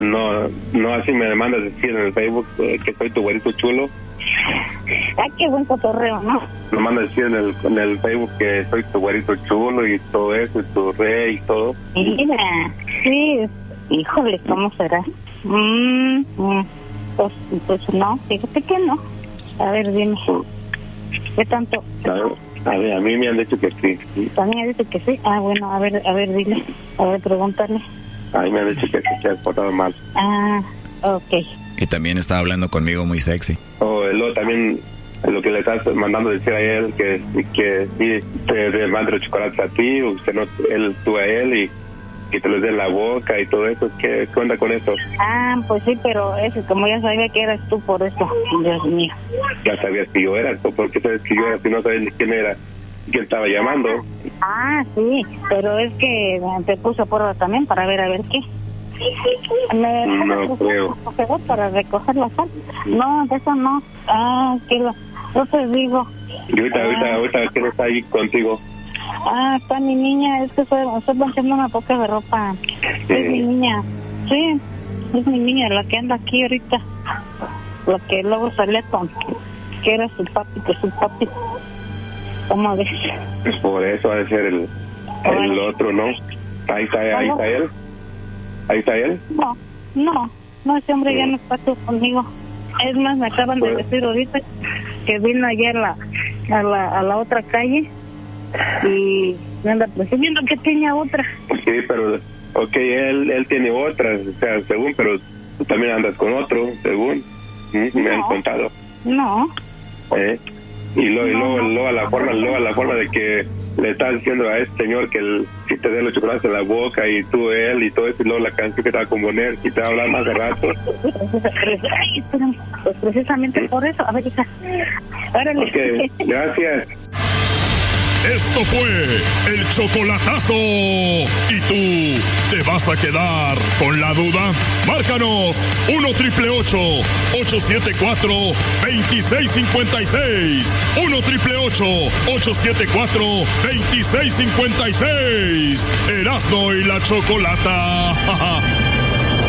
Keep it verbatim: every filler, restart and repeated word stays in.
No, no así me mandas decir en el Facebook eh, que soy tu güerito chulo. Ay, qué buen cotorreo, ¿no? Me mandas decir en el, en el Facebook que soy tu güerito chulo y todo eso, y tu rey y todo. Mira, sí, híjole, ¿cómo será? Mm, mm, pues, pues no, fíjate que no. A ver, dime, ¿qué tanto? A ver, a ver, a mí me han dicho que sí. También ha dicho que sí. Ah, bueno, a ver, a ver, dile, a ver, pregúntale. A mí me han dicho que se ha portado mal. Ah, ok. Y también estaba hablando conmigo muy sexy. Oh, y luego también lo que le estás mandando decir a él, que, que sí, te, te mande los chocolates a ti, o usted no, él, tú a él, y que te los dé en la boca y todo eso. ¿Qué, qué onda con eso? Ah, pues sí, pero eso, como ya sabía que eras tú por eso, Dios mío. Ya sabías que yo era, porque sabes que yo era, si no sabes ni quién era, quién estaba llamando. Ah, sí, pero es que te puse a prueba también para ver a ver qué. Me no creo. Para recoger la sal. No, de eso no. Ah, que lo, yo te digo. Y ahorita, ah. ahorita, ahorita, ¿quién está ahí contigo? Ah, está mi niña, es que estoy, estoy planchando una poca de ropa. Sí. Es mi niña, sí, es mi niña, la que anda aquí ahorita. La que luego salía con, que era su papi, que su papi. ¿Cómo ves? Pues por eso ha de ser el, el otro, ¿no? Ahí está, ahí está él. ¿Ahí está él? No, no, no, ese hombre sí. Ya no está conmigo. Es más, me acaban pues. de decir ahorita que vino ayer a la, a la, a la otra calle y me anda presumiendo que tenía otra. Sí, pero, ok, él, él tiene otra, o sea, según, pero tú también andas con otro, según, ¿Mm? me no. han contado. No. ¿Eh? Y luego, y luego, no, no, luego la forma, luego la forma de que le estás diciendo a este señor que el, si te dé los chocolates en la boca y tú él y todo eso, y luego la canción que te va a componer y te va a hablar más de rato. Ay, espérame, pues precisamente por eso, a ver, hija. Órale. Ok, gracias. Esto fue el chocolatazo. ¿Y tú te vas a quedar con la duda? Márcanos uno triple ocho, ocho siete cuatro, dos seis cinco seis. uno triple ocho, ocho siete cuatro, dos seis cinco seis. Erasmo y la Chocolata.